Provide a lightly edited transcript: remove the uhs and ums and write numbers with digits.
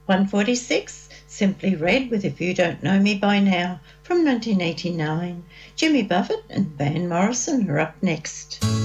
146, Simply Red with If You Don't Know Me By Now from 1989. Jimmy Buffett and Van Morrison are up next.